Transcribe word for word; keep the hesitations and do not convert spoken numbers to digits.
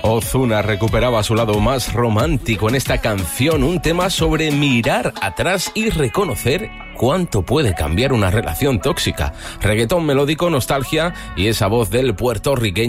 Ozuna recuperaba su lado más romántico en esta canción, un tema sobre mirar atrás y reconocer cuánto puede cambiar una relación tóxica. Reggaetón melódico, nostalgia y esa voz del puertorriqueño